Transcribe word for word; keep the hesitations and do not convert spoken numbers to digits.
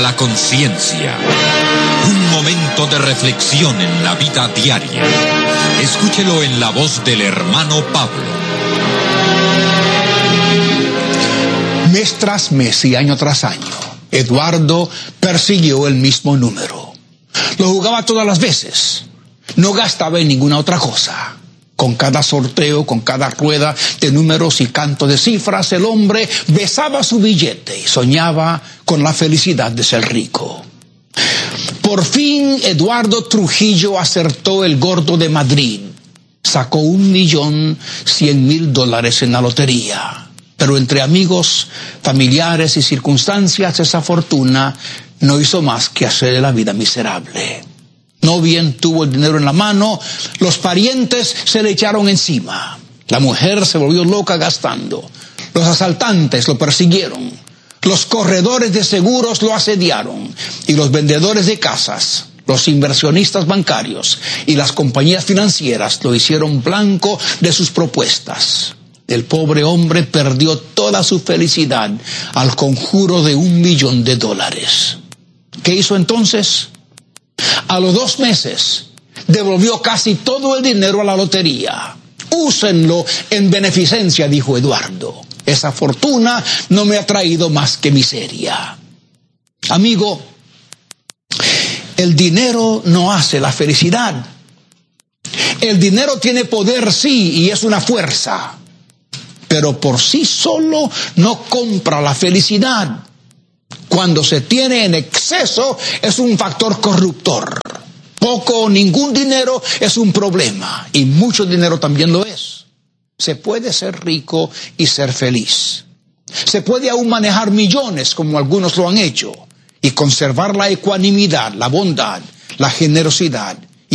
La conciencia. Un momento de reflexión en la vida diaria. Escúchelo en la voz del hermano Pablo. Mes tras mes y año tras año, Eduardo persiguió el mismo número. Lo jugaba todas las veces. No gastaba en ninguna otra cosa. Con cada sorteo, con cada rueda de números y canto de cifras, el hombre besaba su billete y soñaba con la felicidad de ser rico. Por fin, Eduardo Trujillo acertó el gordo de Madrid. Sacó un millón cien mil dólares en la lotería. Pero entre amigos, familiares y circunstancias, esa fortuna no hizo más que hacerle la vida miserable. No bien tuvo el dinero en la mano, los parientes se le echaron encima. La mujer se volvió loca gastando. Los asaltantes lo persiguieron. Los corredores de seguros lo asediaron. Y los vendedores de casas, los inversionistas bancarios y las compañías financieras lo hicieron blanco de sus propuestas. El pobre hombre perdió toda su felicidad al conjuro de un millón de dólares. ¿Qué hizo entonces? A los dos meses, devolvió casi todo el dinero a la lotería. Úsenlo en beneficencia, dijo Eduardo. Esa fortuna no me ha traído más que miseria. Amigo, el dinero no hace la felicidad. El dinero tiene poder, sí, y es una fuerza. Pero por sí solo no compra la felicidad. Cuando se tiene en exceso es un factor corruptor. Poco o ningún dinero es un problema, y mucho dinero también lo es. Se puede ser rico y ser feliz. Se puede aún manejar millones, como algunos lo han hecho, y conservar la ecuanimidad, la bondad, la generosidad